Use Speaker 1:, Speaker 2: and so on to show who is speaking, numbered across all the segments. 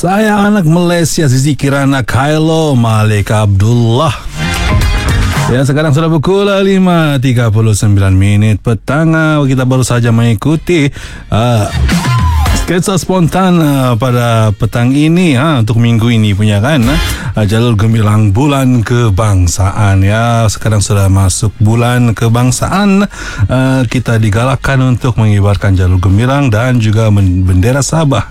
Speaker 1: Saya anak Malaysia, Zizi Kirana Khairul Malik Abdullah. Ya, sekarang sudah pukul 5.39 petang. Kita baru saja mengikuti sketsa spontan pada petang ini untuk minggu ini punya kan, jalur gemilang bulan kebangsaan. Ya, sekarang sudah masuk bulan kebangsaan. Kita digalakkan untuk mengibarkan jalur gemilang dan juga bendera Sabah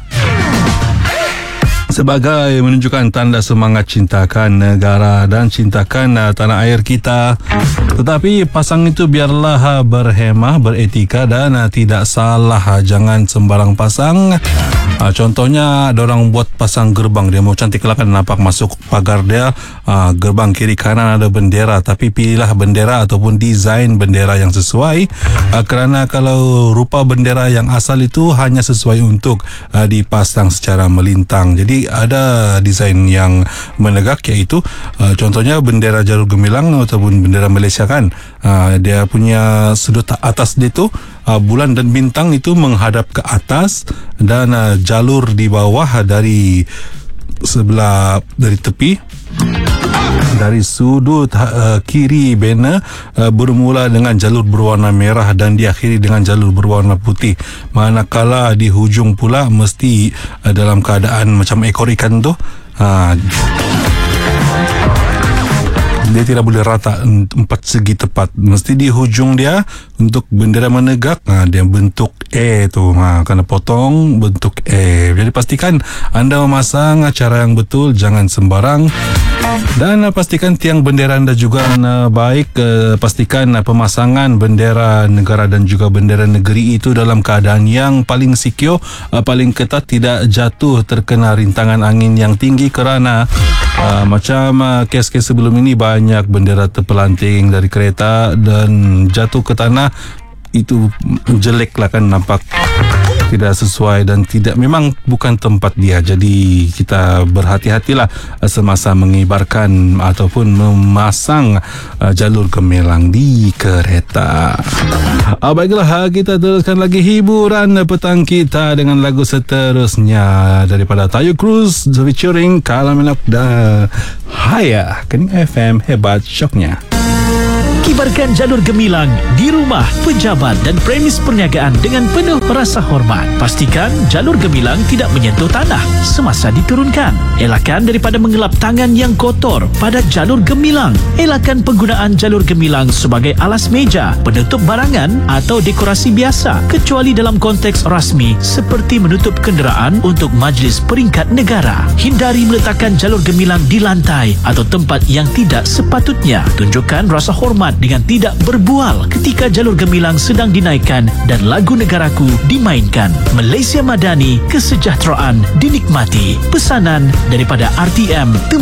Speaker 1: sebagai menunjukkan tanda semangat cintakan negara dan cintakan tanah air kita. Tetapi pasang itu biarlah berhemah, beretika dan tidak salah. Jangan sembarang pasang. Contohnya ada orang buat pasang gerbang, dia mau cantik lah kan, nampak masuk pagar dia, gerbang kiri kanan ada bendera. Tapi pilihlah bendera ataupun desain bendera yang sesuai, kerana kalau rupa bendera yang asal itu hanya sesuai untuk dipasang secara melintang. Jadi ada desain yang menegak, iaitu contohnya bendera jalur gemilang ataupun bendera Malaysia kan, dia punya sudut atas dia tu bulan dan bintang itu menghadap ke atas, dan jalur di bawah dari sebelah, dari tepi, dari sudut kiri banner bermula dengan jalur berwarna merah dan diakhiri dengan jalur berwarna putih. Manakala di hujung pula mesti dalam keadaan macam ekor ikan tu, dia tidak boleh rata empat segi tepat, mesti di hujung dia untuk bendera menegak, dia bentuk E tu, kena potong bentuk E. Jadi pastikan anda memasang cara yang betul, jangan sembarang. Dan pastikan tiang bendera anda juga baik. Pastikan pemasangan bendera negara dan juga bendera negeri itu dalam keadaan yang paling secure, paling ketat, tidak jatuh terkena rintangan angin yang tinggi, kerana macam kes-kes sebelum ini banyak bendera terpelanting dari kereta dan jatuh ke tanah. Itu jelek lah kan, nampak tidak sesuai dan tidak, memang bukan tempat dia. Jadi kita berhati-hatilah semasa mengibarkan ataupun memasang jalur gemilang di kereta. Baiklah, kita teruskan lagi hiburan petang kita dengan lagu seterusnya daripada Tayo Cruz featuring Kala Melak dan Haya. Kening FM, hebat syoknya.
Speaker 2: Kibarkan jalur gemilang di rumah, pejabat dan premis perniagaan dengan penuh rasa hormat. Pastikan jalur gemilang tidak menyentuh tanah semasa diturunkan. Elakkan daripada mengelap tangan yang kotor pada jalur gemilang. Elakkan penggunaan jalur gemilang sebagai alas meja, penutup barangan atau dekorasi biasa, kecuali dalam konteks rasmi seperti menutup kenderaan untuk majlis peringkat negara. Hindari meletakkan jalur gemilang di lantai atau tempat yang tidak sepatutnya. Tunjukkan rasa hormat dengan tidak berbual ketika jalur gemilang sedang dinaikkan dan lagu negaraku dimainkan. Malaysia Madani, kesejahteraan dinikmati. Pesanan daripada RTM.